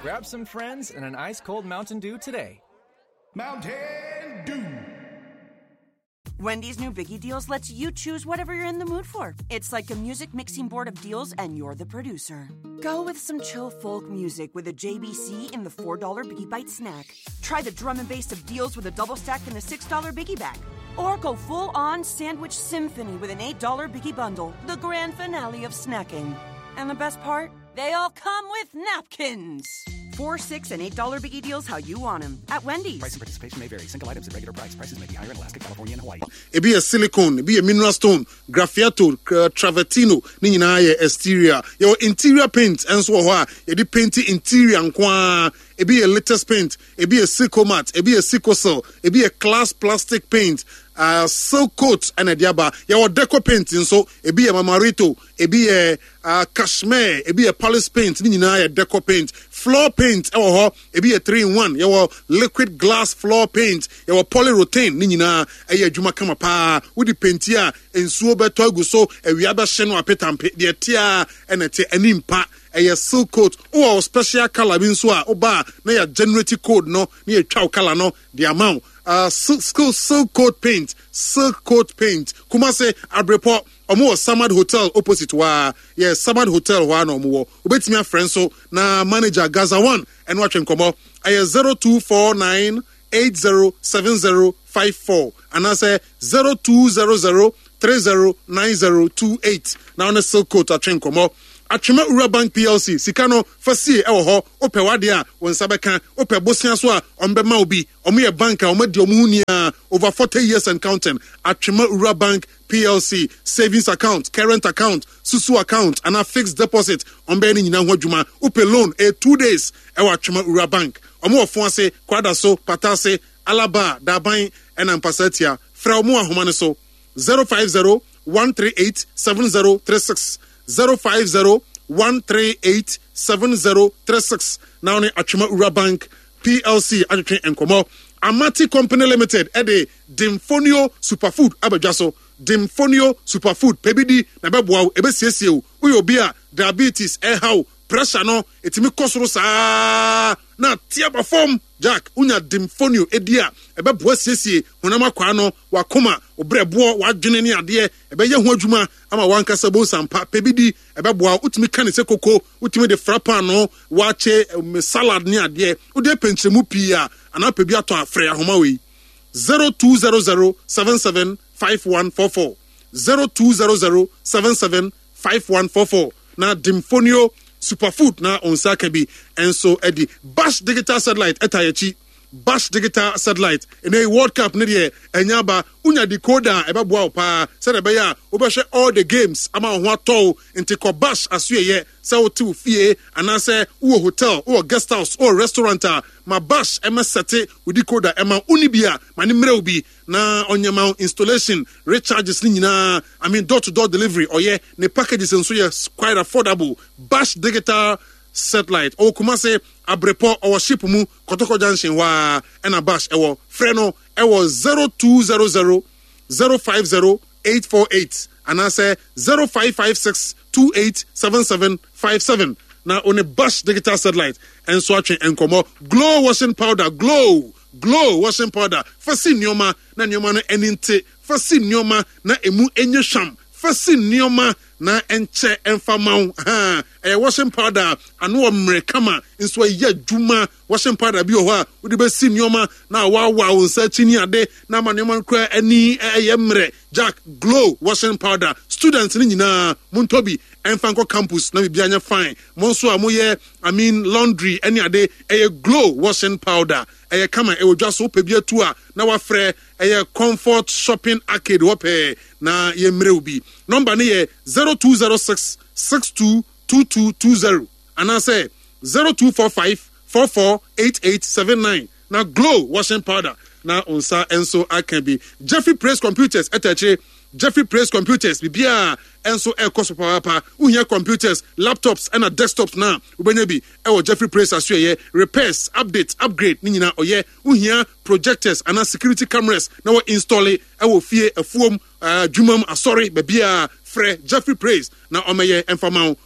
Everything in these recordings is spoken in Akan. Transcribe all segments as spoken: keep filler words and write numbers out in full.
Grab some friends and an ice-cold Mountain Dew today. Mountain Dew. Wendy's new Biggie Deals lets you choose whatever you're in the mood for. It's like a music mixing board of deals, and you're the producer. Go with some chill folk music with a J B C in the four dollar Biggie Bite snack. Try the drum and bass of deals with a double stack in the six dollar Biggie Bag. Or go full-on sandwich symphony with an eight dollar Biggie Bundle, the grand finale of snacking. And the best part? They all come with napkins. Four, six, and eight dollar Biggie Deals how you want them at Wendy's. Price and participation may vary. Single items at regular price. Prices may be higher in Alaska, California, and Hawaii. It be a silicone, it be a mineral stone, graffiato, uh, travertino, ni na ye exterior. Your interior paint, and so on. It be painted interior and kwa. It be a latest paint. It be a Silco matte. It be a Silco cell. It be a class plastic paint. Uh, silk coat and a diaba. Your deco painting, so it be a Mamarito. It be a uh, cashmere. It be a polish paint. Ni na ye deco paint. Floor paint. Oh, it be a three in one. Your liquid glass floor paint. Your polyurethane. Ni na ye juma kama pa. With the paint here in suobe togu so a wiaba sheno apetampe. The tia and a te animpa. A silk coat or special color bin so oba na ya generative code no na ya twa color no the amount uh silk silk coat paint silk coat paint kuma say abrepo omo Samad Hotel opposite wa yeah Samad Hotel wa no mo obetimi afren so na manager Gaza one and watch nkomo ay zero two four nine eight zero seven zero five four and I say zero two zero zero three zero nine zero two eight now on silk coat a train nkomo Atwema Ura Bank P L C sikano fasie e wo ho ope wade a won sabeka ope bosia so a ombema obi omo ye banka omo de omo hunia over forty years and counting. Atwema Ura Bank P L C savings account, current account, susu account and a fixed deposit ombe ni nyina ho adwuma ope loan e two days e wa Atwema Ura Bank omo ofo ase kwada so patase alaba daban and ampasatia fra omo ahoma ne so zero five zero one three eight seven zero three six zero five zero one three eight seven zero three six. Now ne Atwema Ura Bank P L C adwetwe enkomo Amati Company Limited ede Dimfonio Superfood abadwaso Dimfonio Superfood pebidi na beboa ebesiesie o uyo bia diabetes e how pressure no etimi kosoro saa na tia perform Jack unya Dimfonio edia ebeboa siesie honama kwa no wakoma obreboa wadwene ni ade ebeye ho adwuma ama wankasa bo sampa pebidi ebeboa utimi kane se koko utimi de frappa no wache um, salad ni ade ude penchemu pia ana pebi ato afre ahoma we zero two zero zero seven seven five one four four zero two zero zero seven seven five one four four na Dimfonio Superfood na onsaka bi enso edi Bash Digital Satellite etayechi Bash Digital Satellite in a World Cup ne de enyaba unya decoder ebeboa opa se de be ya obehwe all the games ama ho atọ into ko Bash asuye se wo ti fie anase wo hotel or guest house or restaurant ma Bash ema sete wo decoder ema unibia mani mre obi na onyama installation recharges ni nyina I mean door to door delivery oye ne packages nso ye quite affordable. Bash Digital Satellite o kuma se abrepo or ship mu Kotoko Junction wa ena Bash ewo freno ewo zero two zero zero zero five zero eight four eight and I say zero five five six two eight seven seven five seven. Now on a Bash Digital Satellite and swatching and komo glow washing powder glow glow washing powder fasi nyoma na nyoma no eninte fasi nyoma na emu enye sham fasi nyoma na enche enfamau ha eh washing powder anu omre kama nso ye adwuma washing powder bi o ho a wo de be si nyoma na wa wa wonsa chini ade na ma nyoma kra ani eye mre Jack glow washing powder students ni nyina muntobi enfanko campus na bibia nya fine monso amoye I mean laundry any ade eye glow washing powder eye kama e odwa so pebia tu a na wa frɛ eye comfort shopping arcade wope na ye mre obi number ne ye zero two zero six six two two two two zero and I say zero two four five four four eight eight seven nine. Now glow washing powder na onsa enso akan Jeffrey Praise Computers etache Jeffrey Praise Computers bibia enso e koso papa uhia computers laptops and desktops na ubenya bi e wo Jeffrey Praise asuye repairs updates upgrade ni nyina oye uhia projectors and security cameras na wo install e wo fie afuom uh, jumam asori bibia frɛ Jeffrey Praise na omeye enfamao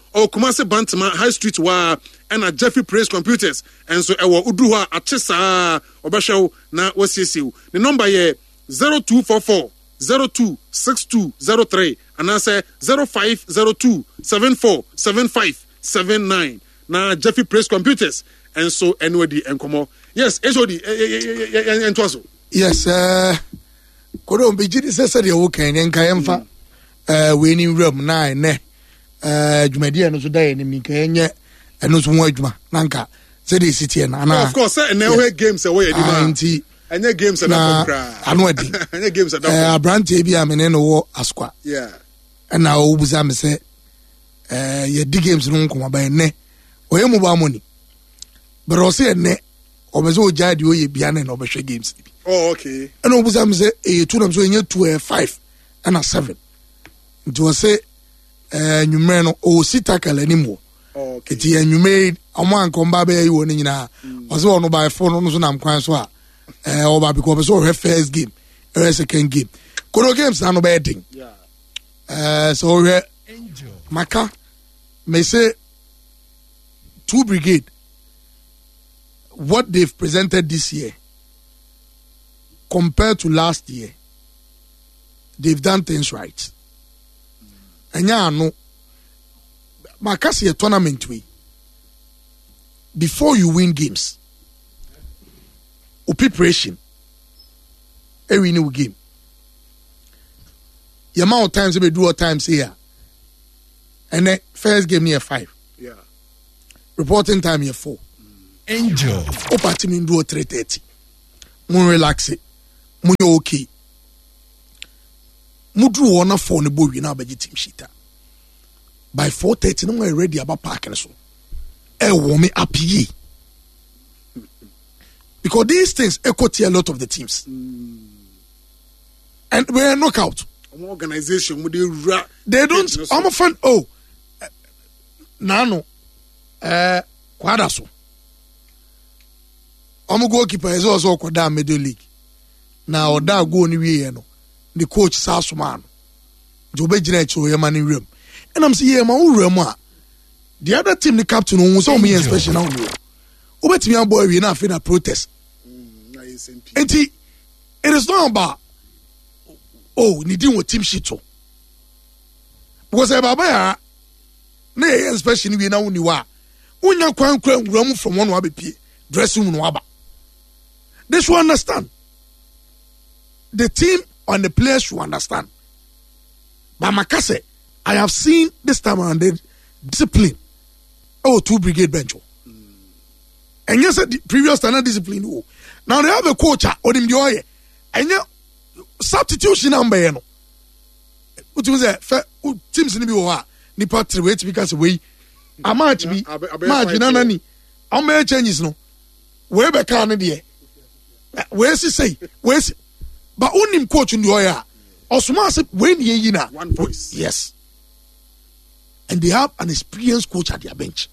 or Kumasi Bantama High Street wa and Jeffrey Praise Computers and so ewo uduha achisa obasho na wasisiu. The number ye zero two four four zero two six two zero three and I say zero five zero two seven four seven five seven nine. Na Jeffrey Praise Computers and so anybody and come on. Yes, H O D and Twaso. Yes, uh Kodo mbijiri sese de wo kan nka yemfa eh we ni room na ne eh dwumadi eno so dai ni mi kan enye eno so ho adwuma nanka se de city na na of course say na we games e we yedi ma anti enye games na kra anu adi enye games da eh abrante bi amene no wo askwa yeah na wo buza me se eh yedi games no nko ba ne oye mu ba money bro se ne obezo ojadi oye bia na obehwe games. Oh, okay. And all Busam say a two them so in two a five and a seven. To say uh numero or sitakal anymore. Okay. It and you made a man come baby you in na was on by phone on some crime so uh or because so her first game or second game. Kodo games are no betting. Yeah. Uh so we Angel Maka may say two brigade what they've presented this year. Compared to last year, they've done things right. And yeah, no, Makasi a tournament way. Before you win games, or preparation, every new game. The amount of times we do our times here, and then first game near five. Yeah. Reporting time here four. Angel. Opa team do three thirty. More relax it. Munyo okay. Mudru wana for ne boy na abaji team sheet. By four thirty no we ready about parking so. E warm me up ye. Because these things echo to a lot of the teams. Mm. And we are knockout. Organization with the they don't I'm a fan oh uh, nano eh kwada so. I'm goalkeeper is also kwada middle league. Na oda go ni wie no the coach saso man do be gina cho ye man in room and I'm say ye ma wo room a the other team the captain won so me inspection na wo obetimi an boy wie na afi na protest na S N P enti it is not about oh ni din wo team sheet o because e baba ya na ye inspection wie na wo ni wa unya kwan kwan room from one wa be pie dressing room no aba they should understand. The team and the players should understand. But Makase, I have seen this time around the discipline. Oh, two brigade bench. Mm. And yes, the previous standard discipline. Oh. Now they have a coach or him the and you substitution number. You know, what was that? Teams in the war. Ni part three wait because we a match be match na nani. How many changes no? Where be can there? Where's he say? Where's but only coach in the oil. Osuma said when ye na one voice. Yes. And they have an experienced coach at their bench.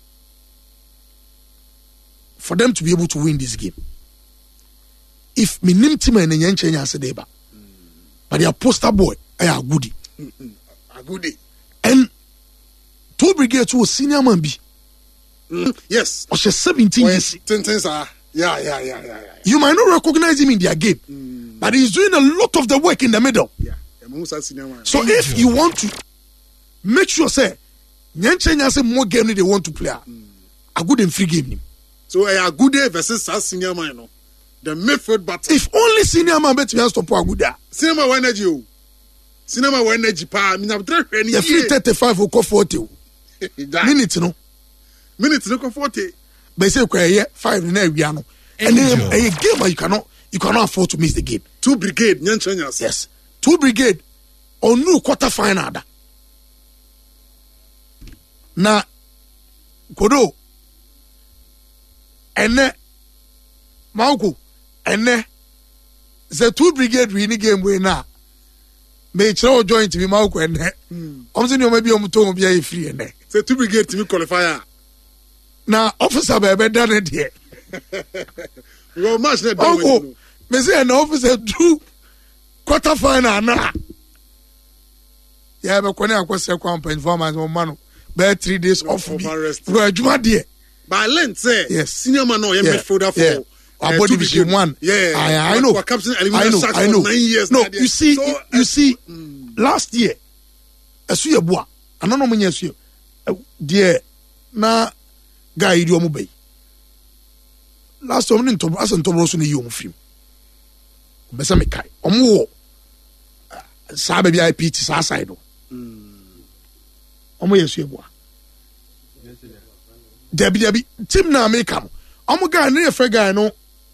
For them to be able to win this game. If me nim team and yen change as deba. But their poster boy, I are goody. A goody. And two brigades was senior man be. Mm, yes. Or she's seventeen years. Ten things are yeah, yeah, yeah, yeah, yeah. You might not recognize him in their game. Mm. But he's doing a lot of the work in the middle. Yeah. So if you want to make sure say Nyanchenya say more game they want to play, mm. a good and free game. So a good versus a senior man, no. The midfield battle. If only senior man bet me has to put a good there. Senior man energy, senior man energy pa. I mean, I'm trying to. The free thirty-five will go forty. Minutes no. Minutes no go forty. But say okay, five in every ano. And then a game you cannot you cannot afford to miss the game. Two brigade Nyanchenya. Yes. Two brigade on new quarter final da. Na kodo ene mauku ene the two brigade winning game we na me chiro join to be mauku ene om se ni o ma bi o mto bi a free ene the two brigade to qualifier na officer be be done there you match that down me say an officer do quarter final na ya be kone akwese kwa performance mo mano bɛɛ three days off bi wɔ adwuma deɛ. But I learned say yes. senior man no yeah, midfielder for yeah. uh, About division one. Yeah, I, I know. Captain I know. I know. Nine years no, you see, so, you, you see, mm. last year, Asuya Boa, I don't know when you dear na guy you omo bay. Last time in Tobo, as in Tobo, so you omo film. Besa me kai. Omo sa baby I P T sa side o. Omo Asuya Boa. Debi debi team na make am. Omo guy na yefe guy no.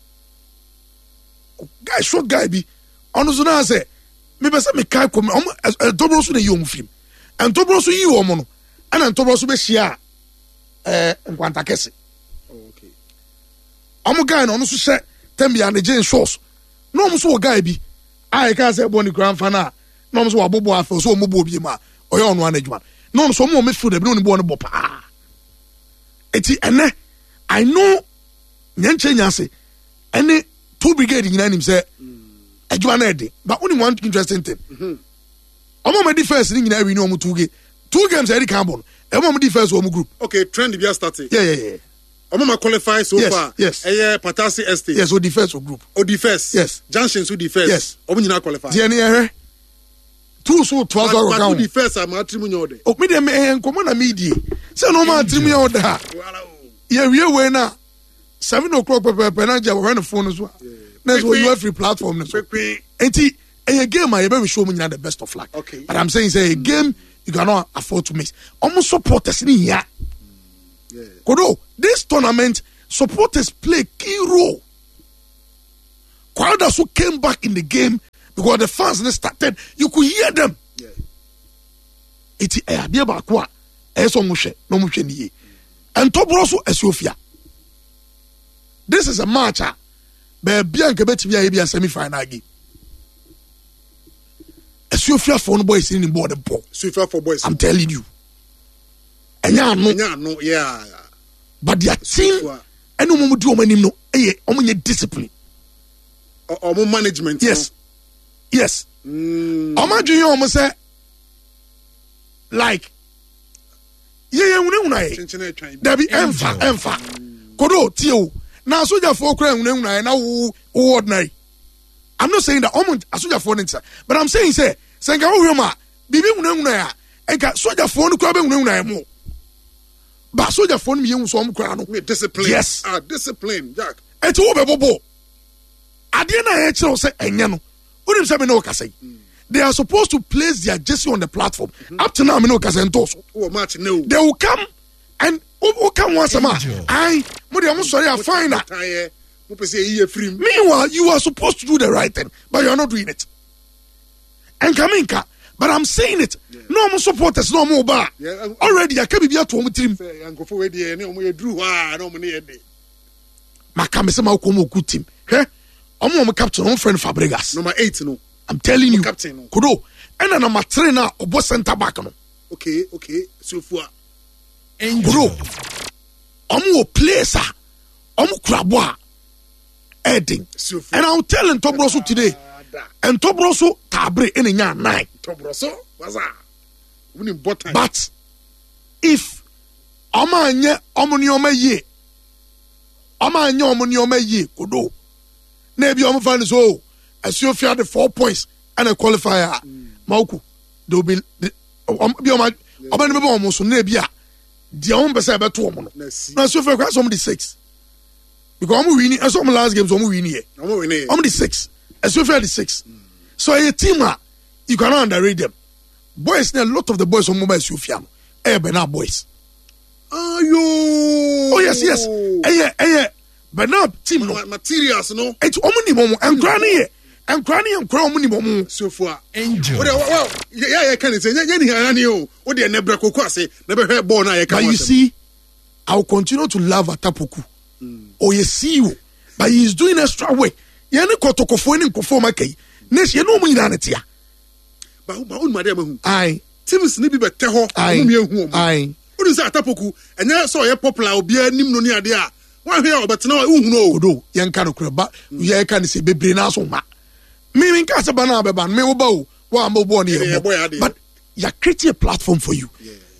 Guy short guy bi. Ono so na say me be say me kai kom omo Ntobro so na yi omo film. Ntobro so yi omo no. Ana Ntobro so be hia eh nkwanta kese. Okay. Omo guy na ono so hye Tembia na Jane Shores. No omo so guy bi. Ai ka say bo ni grand fan na. No omo so wabobo afa so omo bo bi ma. Oye ono anadwuma. No omo so omo me feel de bi no ni bo no bo pa. Eti ene I know nyanche nyase ene two brigade nyina nim say adwuma na ede but only one interesting thing mhm omo me defense ni nyina wi ni omo two game two games eri kan bon e omo defense omo group okay trend bi started yeah yeah yeah omo ma qualify so yes, far yes eh Patasi Estate yes o defense o group o defense yes Junction so defense yes omo nyina qualify dia ni eh two so twelve hour count the first am atrimu nyode o me dem eh nkomo na media say no ma atrimu nyode ha yeah we we na seven o'clock pepe na je wo na phone so na so you free platform so enti a game I be show me the best of luck okay but I'm saying say a game you cannot afford to miss almost supporters ni here yeah kodo this tournament supporters play key role crowders who came back in the game because the fans they started you could hear them yeah iti eh bia ba ko a eh so mo hwe no mo hwe ni ye Ntobro so Ethiopia this is a match ah be bia nke betimi ya bia semi final game Ethiopia for no boys in the board the ball Ethiopia for boys I'm telling you enya no enya no yeah but their team eno mo di o manim no eh o mo nye discipline o mo management yes no? Yes mm. o ma dwen o mo say like ye ye hunu hunu aye dabi emfa emfa kodo tio na soja for kra hunu hunu aye na wo ordinary I'm not saying that almost a soja for ninsa but I'm saying say senga wo hwema bibi hunu hunu aye enka soja for no kra be hunu hunu aye mo ba soja for no me hu so om kra no discipline yes ah discipline Jack eti wo be bobo ade na ye kire say enye no unim say me no kasai they are supposed to place their jersey on the platform. Mm-hmm. Up to now, I know Kazentos. Oh, match no. They will come and who come once a month. I, I'm sorry, I find that. Meanwhile, you are supposed to do the right thing, but you are not doing it. And Kaminka, but I'm saying it. Yeah. No more supporters, no more bar. Yeah, um, already, I can't be here to home team. Uncle for the no more drew. Ah, no money. Makamesama Komo good team. Hey, I'm my captain, my friend Fabregas. Number eight, no. I'm telling you, captain. Kudo, and then I'm a trainer or boss center back. Okay, okay. So far, Kudo, I'm a placer. I'm a crabwa. Edding. And I'll tell Ntobroso today. And Ntobroso tabre in a nine. Ntobroso, what's that? Winning bottom. But if Amanya Omonioma ye, Amanya Omonioma ye, Kudo, maybe I'm fine so. As you fear the four points and a qualifier, Mauku, they will be the Oban almost Nebia, the own Besaba two woman. Now, so far, some the six. Because I'm winning, as some last games, I'm winning here. I'm winning. I'm the six. As you fear the six. So, a team, you cannot underrate them. Boys, a lot of the boys on mobile, you fear. Eh, but now, boys. Oh, yo. Oh, yes, yes. Eh, eh, eh. But now, team, no materials, no. It's only moment and granny. And granny and crown minimum so far. Angel. Well, yeah, I can say, yeah, you. What they never say, never heard born. I can. You see, I'll continue to love Atapuku. Oh, you see you, but he's doing extra work. Yanni Kotokofo and Kofoma. Next, you know me, Nanatia. But my own madam, I. Tim Snippy, but Teho, I. I. What is that, Atapuku? And I saw a popular, be a Nimnonia there. One here, but now, who know, do, young Kanokraba, you can say, Baby Nasoma. Me Casabana, me obo, one more born here. But you create a platform for you. Yeah.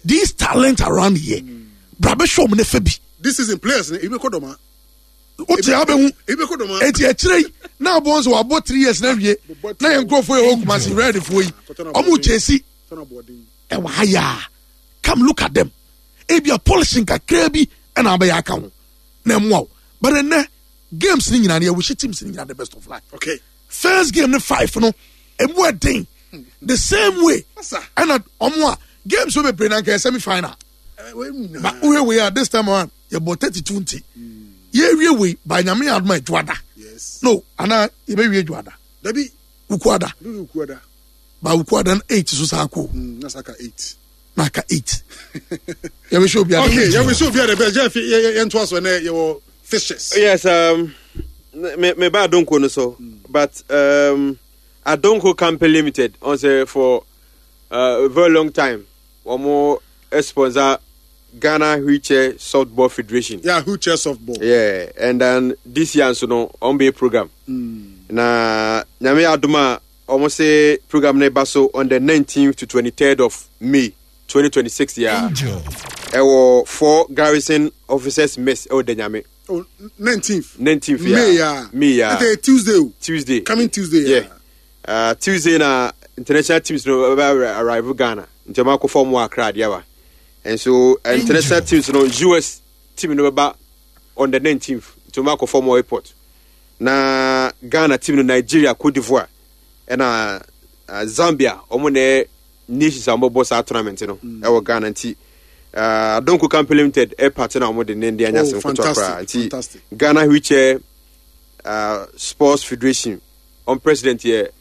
these talent around here brabe show me nefa bi this is in players ibe kodoma o ti abehu ibe kodoma enti akire na bonzo wa bo three years na wie na yen grofo e hokuma si ready for yi omu chesi e wa haya come look at them e bia polishing kakra bi e na abeya aka ho na emwa but then games ni nyina na we shi teams ni nyina the best of life okay first game ni five no emu edin the same way and omo games we be play na semi final but we we are this time around you about thirty-two nti ye wie we by nyame adma adwada yes no ana ye be wie adwada dabi ukuada ukuada ba ukuada eight so sa ko na saka eight naka eight ye we show bia okay ye we show bia the best Jeff ye nto aso na ye fishes yes um me me ba don't no so but um Adonko Campaign Limited on say for uh, a very long time one more sponsor Ghana Wheelchair Softball Federation. Yeah, Wheelchair Softball. Yeah, and then this year so no on be program. Mm. Na nyame aduma almost say program ne baso on the nineteenth to twenty-third of May twenty twenty-six yeah. Ewo four garrison officers mess oh the nyame. Oh, nineteenth. nineteenth yeah. May yeah. May yeah. It's Tuesday. Tuesday. Coming Tuesday. Yeah. yeah. Uh, Tuesday na international teams no arrive Ghana. Njema ko form wa Accra dia and so uh, international teams no U S team no ba on the nineteenth. Njema ko form wa airport. Na Ghana team no Nigeria, Cote d'Ivoire and uh, uh, Zambia omo ne nations ambo boss tournament no. Mm. E wo Ghana nti uh Donko Campaign Limited e partner omo de Ndia anya sem ko tokra nti Ghana Wheelchair uh, Sports Federation on president here